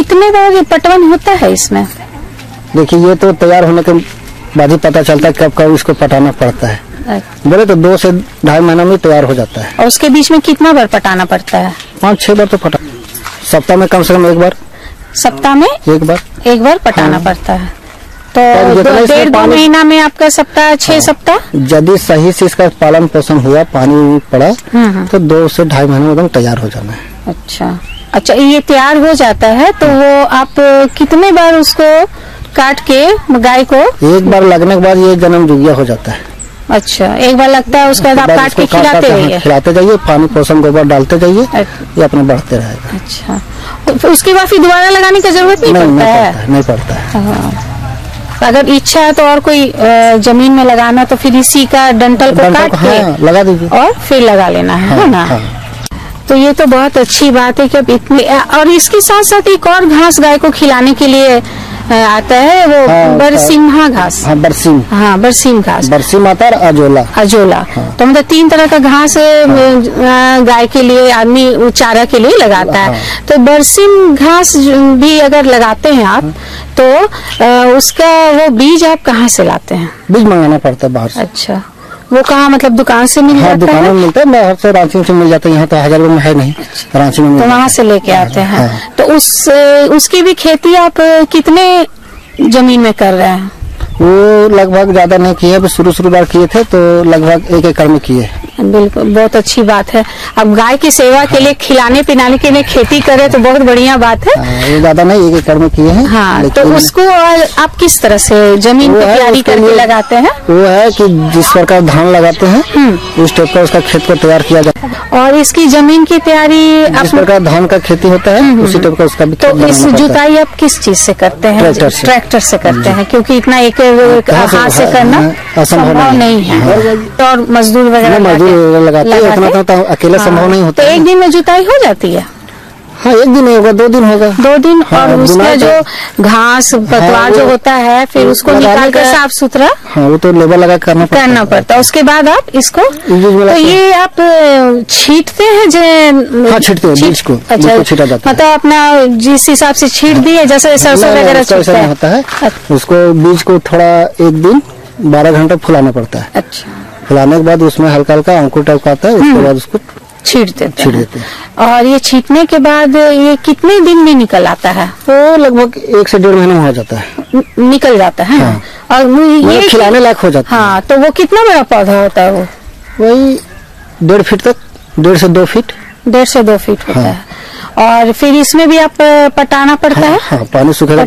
कितने बार ये पटवन होता है इसमें? देखिए ये तो तैयार होने के बाद ही पता चलता है कब कब इसको पटाना पड़ता है। बोले तो 2 से 2.5 महीना में तैयार हो जाता है। और उसके बीच में कितना बार पटाना पड़ता है? 5-6 बार तो पटा, सप्ताह में कम से कम 1 बार। सप्ताह में 1 बार पटाना पड़ता है। तो 1.5-2 महीना में आपका सप्ताह 6 सप्ताह। यदि सही से इसका पालन पोषण हुआ, पानी पड़ा, तो 2 से 2.5 महीने में एकदम तैयार हो जाना है। अच्छा, ये तैयार हो जाता है तो वो आप कितने बार उसको काट के गाय को? 1 बार लगने के बाद ये जन्म जुगिया हो जाता है। अच्छा, 1 बार लगता है, उसके बाद आप काट के खिलाते जाइए, पानी पोषण गोबर डालते जाइए, ये अपना बढ़ते रहेगा। अच्छा, उसके बाद फिर दोबारा लगाने की जरूरत नहीं पड़ता है। अगर इच्छा है तो और कोई जमीन में लगाना तो फिर इसी का डंठल को काट के लगा दीजिए और फिर लगा लेना है ना। तो ये तो बहुत अच्छी बात है कि अब इतनी, और इसके साथ साथ एक और घास गाय को खिलाने के लिए आता है, वो बरसिम्हा घास। बरसिम घास, बरसिम आता है, अजोला। तो मतलब 3 तरह का घास गाय के लिए आदमी चारा के लिए लगाता है। तो बरसिम घास भी अगर लगाते हैं आप तो उसका वो बीज आप कहाँ से लाते हैं? बीज मंगाना पड़ता है बाहर से। अच्छा, वो कहाँ, मतलब दुकान से मिल जाता है? दुकान में मिलता है, बाहर से रांची से मिल जाता है। यहाँ तो हजारों में है नहीं, रांची में तो वहाँ से लेके आते हैं। तो उसकी भी खेती आप कितने जमीन में कर रहे हैं? वो लगभग ज्यादा नहीं किए, शुरू बार किए थे तो लगभग 1 एकड़ में किए। बिल्कुल, बहुत अच्छी बात है। अब गाय की सेवा के लिए, खिलाने पिलाने के लिए खेती करे तो बहुत बढ़िया बात है। ये ज्यादा नहीं, 1 एकड़ में किए हैं। हाँ, तो उसको आप किस तरह से जमीन को तैयारी करके लगाते हैं? वो है कि जिस प्रकार धान लगाते हैं उस टाइप का उसका खेत को तैयार किया जाता है। और इसकी जमीन की तैयारी जिस प्रकार धान का खेती होता है उसी टाइप का उसका भी। तो इस जुताई आप किस चीज से करते हैं? ट्रैक्टर से करते हैं, क्योंकि इतना एक हाथ से करना संभव नहीं है। और मजदूर वगैरह लगाते हैं, उतना तो अकेले संभव नहीं होता। तो एक दिन में जुताई हो जाती है? हाँ, 1 दिन होगा, 2 दिन होगा। 2 दिन। और उसमें जो घास पतवार जो होता है फिर उसको निकाल कर साफ सुथरा, वो तो लेबर लगा करना पड़ता है। उसके बाद आप इसको, तो ये आप छींटते हैं? छींटते हैं बीज को। अच्छा, छींटा जाता है, मतलब अपना जिस हिसाब से छींट दिए, जैसे सरसों वगैरह होता है। उसको बीज को थोड़ा 1 दिन 12 घंटा फुलाना पड़ता है। अच्छा, फुलाने के बाद उसमें हल्का हल्का अंकुर टाइप का आता है, उसके बाद उसको छींट देते हैं। और ये छींटने के बाद ये कितने दिन में निकल आता है? वो लगभग 1 से 1.5 महीना हो जाता है, निकल जाता है। और ये खिलाने लायक हो जाता है। तो वो कितना बड़ा पौधा होता है? वो वही 1.5 फीट तक, 1.5 से 2 फीट। 1.5 से 2 फीट होता है। और फिर इसमें भी आप पटाना पड़ता है? पानी सूखेगा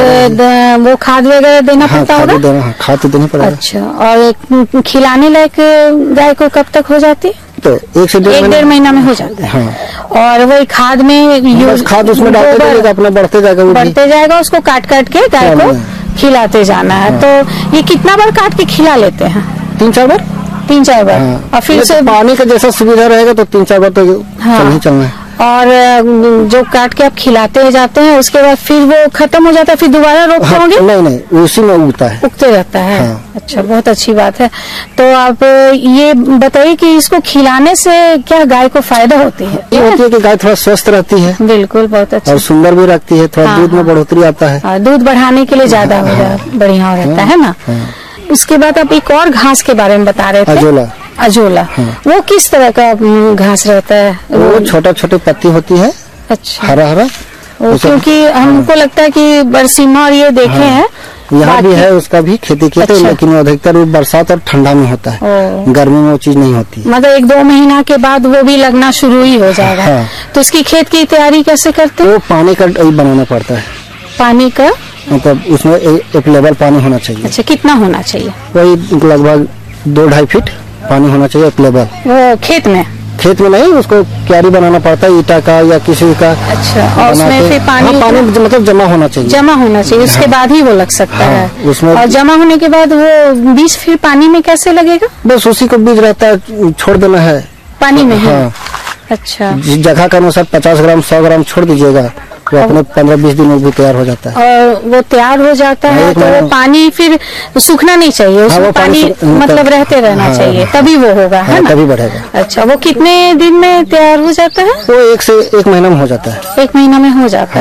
और वो खाद वगैरह देना पड़ता होगा? खाद तो देना पड़ेगा। अच्छा, और खिलाने लायक गाय को कब तक हो जाती है? तो 1 से 1.5 महीना में हो जाता है। और वही खाद में खाद उसमें डालते जाएगा, अपना बढ़ते जाएगा, उसको काट के गाय को खिलाते जाना है। तो ये कितना बार काट के खिला लेते हैं? 3-4 बार। 3-4 बार। और फिर से पानी का जैसा सुविधा रहेगा तो 3-4 बार तो चलना है। और जो काट के आप खिलाते जाते हैं उसके बाद फिर वो खत्म हो जाता है, फिर दोबारा रोपते होंगे? नहीं, उसी में उगते रहता है। अच्छा, बहुत अच्छी बात है। तो आप ये बताइए कि इसको खिलाने से क्या गाय को फायदा होती है? ये होती है कि गाय थोड़ा स्वस्थ रहती है। बिल्कुल, बहुत अच्छा। और सुंदर भी रखती है, थोड़ा दूध में बढ़ोतरी आता है। दूध बढ़ाने के लिए ज्यादा बढ़िया रहता है ना। उसके बाद आप एक और घास के बारे में बता रहे थे, अजोला। वो किस तरह का घास रहता है? वो छोटे पत्ती होती है। अच्छा, हरा। क्योंकि हमको लगता है कि बरसिम्हा और ये देखे हैं, यहाँ भी है, उसका भी खेती की। अच्छा। लेकिन अधिकतर बरसात और ठंडा में होता है, गर्मी में वो चीज नहीं होती। मतलब 1-2 महीना के बाद वो भी लगना शुरू ही हो जाएगा। तो इसकी खेत की तैयारी कैसे करते हैं? वो पानी का बनाना पड़ता है। पानी का मतलब उसमें एक लेवल पानी होना चाहिए। अच्छा, कितना होना चाहिए? वही लगभग 2-2.5 फीट पानी होना चाहिए, एक लेवल। वो खेत में नहीं, उसको क्यारी बनाना पड़ता है, ईटा का या किसी का। अच्छा, और उसमें फिर पानी मतलब जमा होना चाहिए। उसके बाद ही वो लग सकता है उसमें। और जमा होने के बाद वो बीज फिर पानी में कैसे लगेगा? बस उसी को बीज रहता है, छोड़ देना है पानी में। अच्छा, जिस जगह का अनुसार 50 ग्राम 100 ग्राम छोड़ दीजिएगा, वो अपने 15-20 दिन में भी तैयार हो जाता है। और वो तैयार हो जाता है तो वो पानी फिर सूखना नहीं चाहिए, उसमें पानी मतलब रहते रहना चाहिए, तभी वो होगा, है ना? तभी बढ़ेगा। अच्छा, वो कितने दिन में तैयार हो जाता है? वो 1 से 1 महीना में हो जाता है। 1 महीना में हो जाता है।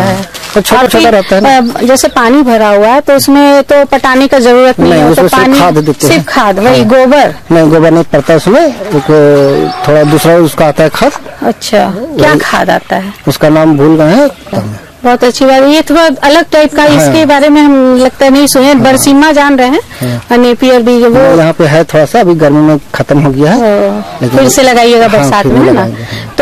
तो छोटा छोटा रहता है ना। जैसे पानी भरा हुआ है तो उसमें तो पटाने का जरूरत नहीं है, तो पानी सिर्फ खाद, वही गोबर नहीं, गोबर नहीं पड़ता उसमें, थोड़ा दूसरा उसका आता है खाद। अच्छा, क्या खाद आता है? उसका नाम भूल गए हैं। बहुत अच्छी बात है, ये थोड़ा अलग टाइप का, इसके बारे में हम लगता है नहीं सुने। बरसीमा जान रहे हैं, नेपियर भी वो यहाँ पे है, थोड़ा सा अभी गर्मी में खत्म हो गया है, फिर से लगाइएगा बरसात में, है ना? तो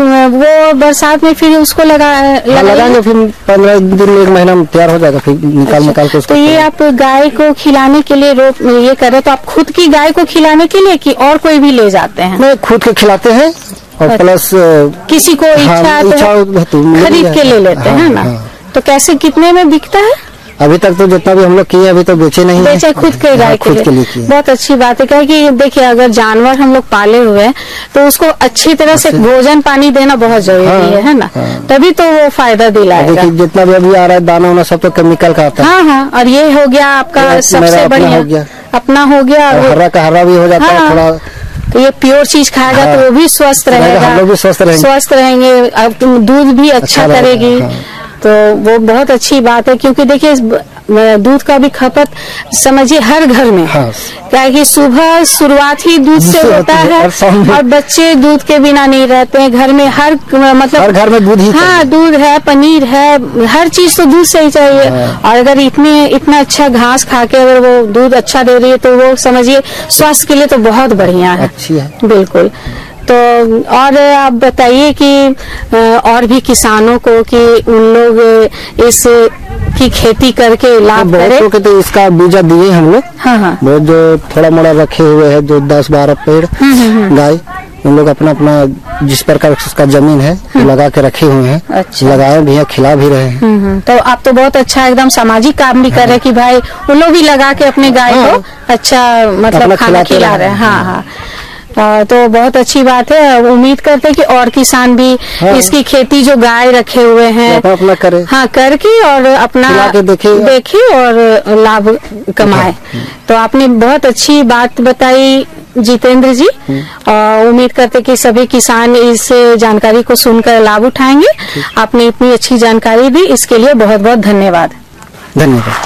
वो बरसात में फिर उसको लगाएंगे, फिर 15 दिन में 1 महीना में तैयार हो जाएगा, फिर निकाल के उसको। तो ये आप गाय को खिलाने के लिए ये करे, तो आप खुद की गाय को खिलाने के लिए कि और कोई भी ले जाते हैं? नहीं, खुद के खिलाते हैं और प्लस किसी को इच्छा खरीद के ले लेते हैं ना। तो कैसे, कितने में बिकता है? अभी तक तो जितना भी हम लोग किए अभी तो बेचे नहीं, बेचे खुद के गाय के लिए। बहुत अच्छी बात है, क्योंकि देखिए अगर जानवर हम लोग पाले हुए हैं तो उसको अच्छी तरह से भोजन पानी देना बहुत जरूरी है ना, तभी तो वो फायदा दिलाएगा। जितना भी अभी आ रहा है दाना वाना सब तो केमिकल का आता है। हाँ, और ये हो गया आपका सबसे बढ़िया, अपना हो गया, हरा का हरा भी हो जाता है थोड़ा। तो ये प्योर चीज खाएगा तो वो भी स्वस्थ रहेगा, हम लोग भी स्वस्थ रहेंगे, अब दूध भी अच्छा करेगी। तो वो बहुत अच्छी बात है, क्योंकि देखिए दूध का भी खपत समझिए हर घर में, क्या कि सुबह शुरुआत ही दूध से होता है, और बच्चे दूध के बिना नहीं रहते हैं घर में। मतलब हर घर में दूध ही, दूध है, पनीर है, हर चीज तो दूध से ही चाहिए। और अगर इतना अच्छा घास खा के अगर वो दूध अच्छा दे रही है तो वो समझिए स्वास्थ्य के लिए तो बहुत बढ़िया है, अच्छी है बिल्कुल। तो और आप बताइए कि और भी किसानों को कि उन लोग इस की खेती करके लाभ करें। के तो इसका बीजा दिए हम लोग। हाँ, वो जो थोड़ा मोड़ा रखे हुए है, जो 10-12 पेड़ गाय, उन लोग अपना जिस प्रकार उसका जमीन है लगा के रखे हुए हैं। अच्छा। लगाए भी है, खिला भी रहे हैं। तो आप तो बहुत अच्छा एकदम सामाजिक काम भी कर रहे हैं कि भाई उन लोग भी लगा के अपने गाय को अच्छा मतलब खाना खिला रहे हैं। हाँ, तो बहुत अच्छी बात है। उम्मीद करते हैं कि और किसान भी इसकी खेती जो गाय रखे हुए हैं अपना करे, करके और अपना देखे और लाभ कमाए। तो आपने बहुत अच्छी बात बताई जितेंद्र जी, और उम्मीद करते कि सभी किसान इस जानकारी को सुनकर लाभ उठाएंगे। आपने इतनी अच्छी जानकारी दी, इसके लिए बहुत बहुत धन्यवाद। धन्यवाद।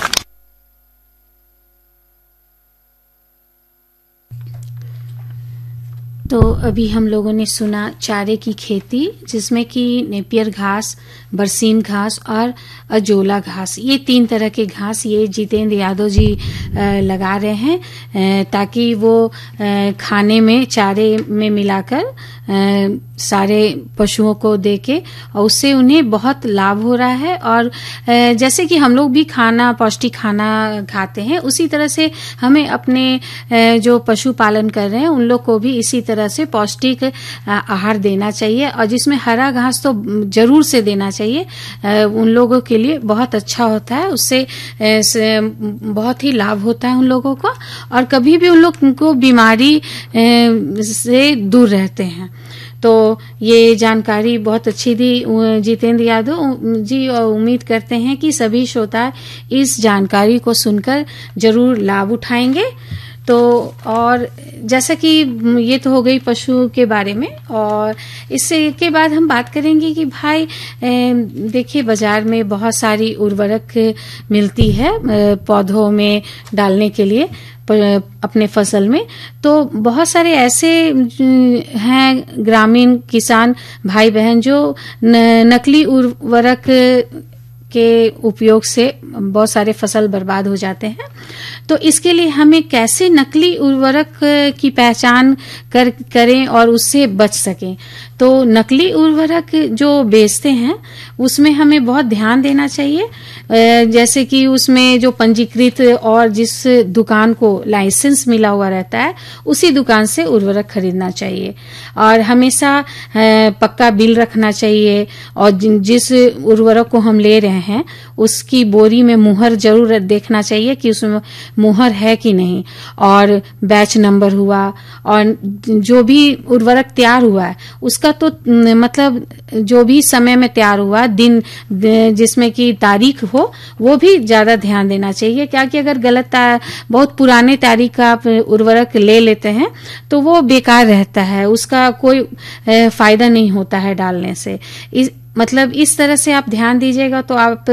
तो अभी हम लोगों ने सुना चारे की खेती, जिसमें कि नेपियर घास, बरसीम घास और अजोला घास, ये 3 तरह के घास ये जितेंद्र यादव जी लगा रहे हैं, ताकि वो खाने में चारे में मिलाकर सारे पशुओं को देके, और उससे उन्हें बहुत लाभ हो रहा है। और जैसे कि हम लोग भी पौष्टिक खाना खाते हैं, उसी तरह से हमें अपने जो पशु पालन कर रहे हैं उन लोग को भी इसी तरह से पौष्टिक आहार देना चाहिए, और जिसमें हरा घास तो जरूर से देना चाहिए। उन लोगों के लिए बहुत अच्छा होता है, उससे बहुत ही लाभ होता है उन लोगों को, और कभी भी उन लोग को बीमारी से दूर रहते हैं। तो ये जानकारी बहुत अच्छी दी जितेंद्र यादव जी, और उम्मीद करते हैं कि सभी श्रोता इस जानकारी को सुनकर जरूर लाभ उठाएंगे। तो और जैसा कि ये तो हो गई पशु के बारे में, और इससे के बाद हम बात करेंगे कि भाई देखिए बाजार में बहुत सारी उर्वरक मिलती है पौधों में डालने के लिए अपने फसल में। तो बहुत सारे ऐसे हैं ग्रामीण किसान भाई बहन जो नकली उर्वरक के उपयोग से बहुत सारे फसल बर्बाद हो जाते हैं। तो इसके लिए हमें कैसे नकली उर्वरक की पहचान करें और उससे बच सकें। तो नकली उर्वरक जो बेचते हैं उसमें हमें बहुत ध्यान देना चाहिए, जैसे कि उसमें जो पंजीकृत और जिस दुकान को लाइसेंस मिला हुआ रहता है उसी दुकान से उर्वरक खरीदना चाहिए, और हमेशा पक्का बिल रखना चाहिए, और जिस उर्वरक को हम ले रहे हैं उसकी बोरी में मुहर जरूर देखना चाहिए कि उसमें मुहर है कि नहीं, और बैच नंबर हुआ, और जो भी उर्वरक तैयार हुआ है उसका तो मतलब जो भी समय में तैयार हुआ, दिन जिसमें कि तारीख हो, वो भी ज्यादा ध्यान देना चाहिए। क्या कि अगर गलत बहुत पुराने तारीख का आप उर्वरक ले लेते हैं तो वो बेकार रहता है, उसका कोई फायदा नहीं होता है डालने से। मतलब इस तरह से आप ध्यान दीजिएगा तो आप